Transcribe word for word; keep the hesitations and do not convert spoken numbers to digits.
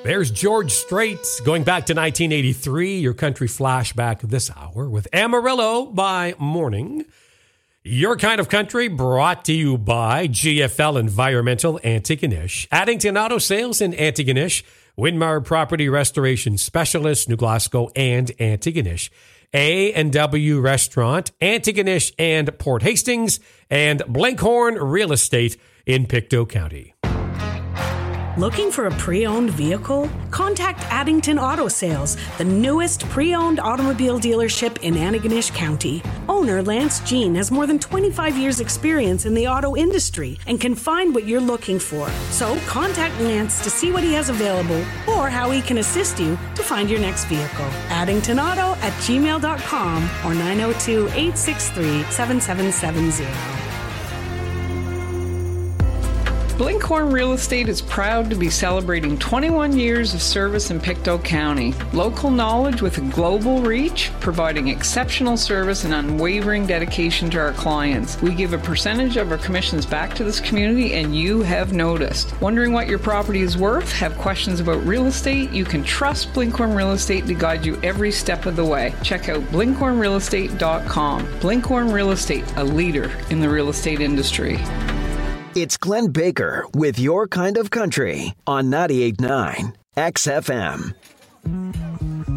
There's George Strait going back to nineteen eighty-three, your country flashback this hour with Amarillo by Morning. Your Kind of Country brought to you by G F L Environmental Antigonish, Addington Auto Sales in Antigonish, Winmar Property Restoration Specialists, New Glasgow and Antigonish, A and W Restaurant, Antigonish and Port Hastings, and Blinkhorn Real Estate in Pictou County. Looking for a pre-owned vehicle? Contact Addington Auto Sales, the newest pre-owned automobile dealership in Antigonish County. Owner Lance Jean has more than twenty-five years experience in the auto industry and can find what you're looking for. So contact Lance to see what he has available or how he can assist you to find your next vehicle. Addington Auto at gmail dot com or nine oh two, eight six three, seven seven seven zero. Blinkhorn Real Estate is proud to be celebrating twenty-one years of service in Pictou County. Local knowledge with a global reach, providing exceptional service and unwavering dedication to our clients. We give a percentage of our commissions back to this community, and you have noticed. Wondering what your property is worth? Have questions about real estate? You can trust Blinkhorn Real Estate to guide you every step of the way. Check out blinkhorn real estate dot com. Blinkhorn Real Estate, a leader in the real estate industry. It's Glenn Baker with Your Kind of Country on ninety-eight point nine X F M.